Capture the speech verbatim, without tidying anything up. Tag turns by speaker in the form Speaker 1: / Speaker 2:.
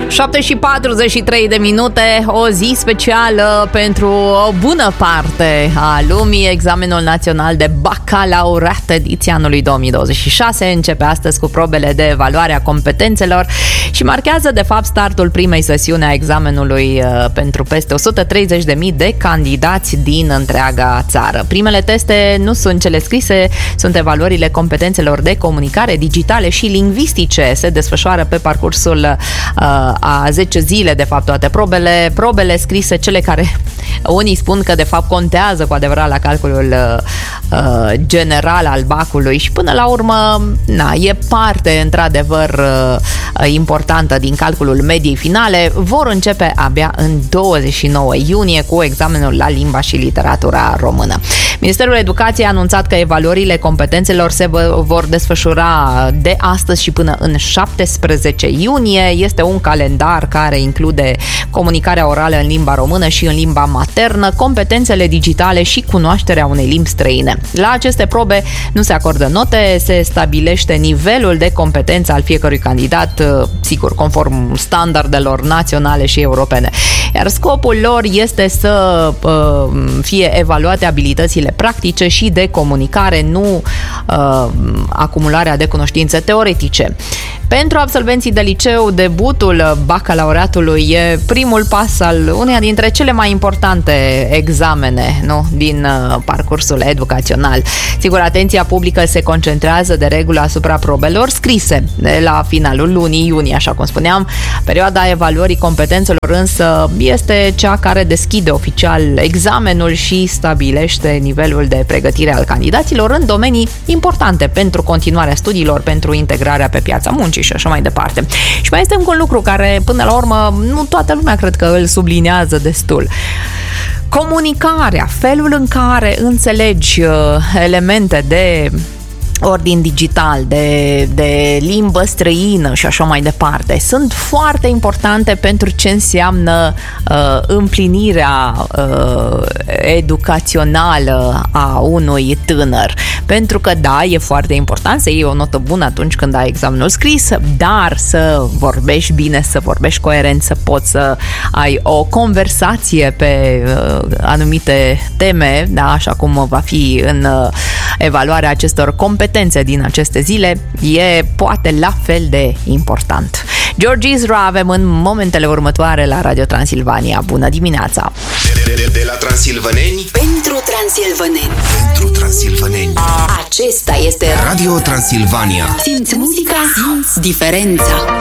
Speaker 1: șapte și patruzeci și trei de minute, o zi specială pentru o bună parte a lumii. Examenul național de bacalaureat ediția anului două mii douăzeci și șase începe astăzi cu probele de evaluare a competențelor și marchează de fapt startul primei sesiuni a examenului pentru peste o sută treizeci de mii de candidați din întreaga țară. Primele teste nu sunt cele scrise, sunt evaluările competențelor de comunicare digitale și lingvistice. Se desfășoară pe parcursul uh, a zece zile, de fapt, toate probele. Probele scrise, cele care unii spun că de fapt contează cu adevărat la calculul uh, general al bacului și până la urmă, na, e parte într-adevăr uh, importantă din calculul mediei finale, vor începe abia în douăzeci și nouă iunie cu examenul la limba și literatura română. Ministerul Educației a anunțat că evaluările competențelor se vor desfășura de astăzi și până în șaptesprezece iunie. Este un calendar care include comunicarea orală în limba română și în limba maternă, competențele digitale și cunoașterea unei limbi străine. La aceste probe nu se acordă note, se stabilește nivelul de competență al fiecărui candidat, sigur, conform standardelor naționale și europene. Iar scopul lor este să uh, fie evaluate abilitățile practice și de comunicare, nu uh, acumularea de cunoștințe teoretice. Pentru absolvenții de liceu, debutul bacalaureatului e primul pas al uneia dintre cele mai importante examene, nu, din uh, parcursul educațional. Sigur, atenția publică se concentrează de regulă asupra probelor scrise de la finalul lunii iunie, așa cum spuneam. Perioada evaluării competențelor însă este cea care deschide oficial examenul și stabilește nivelul de pregătire al candidaților în domenii importante pentru continuarea studiilor, pentru integrarea pe piața muncii și așa mai departe. Și mai este încă un lucru care, până la urmă, nu toată lumea cred că îl subliniază destul. Comunicarea, felul în care înțelegi uh, elemente de ordin digital, de, de limbă străină și așa mai departe, sunt foarte importante pentru ce înseamnă uh, împlinirea uh, educațională a unui tânăr. Pentru că, da, e foarte important să iei o notă bună atunci când ai examenul scris, dar să vorbești bine, să vorbești coerent, să poți să ai o conversație pe uh, anumite teme, da, așa cum va fi în uh, evaluarea acestor competențe din aceste zile, e poate la fel de important. George Ezra avem în momentele următoare la Radio Transilvania. Bună dimineața!
Speaker 2: De, de, de, de la transilvaneni
Speaker 3: pentru transilvaneni.
Speaker 2: Pentru transilvaneni.
Speaker 3: Acesta este
Speaker 2: Radio Transilvania.
Speaker 3: Simți muzica, simți diferența.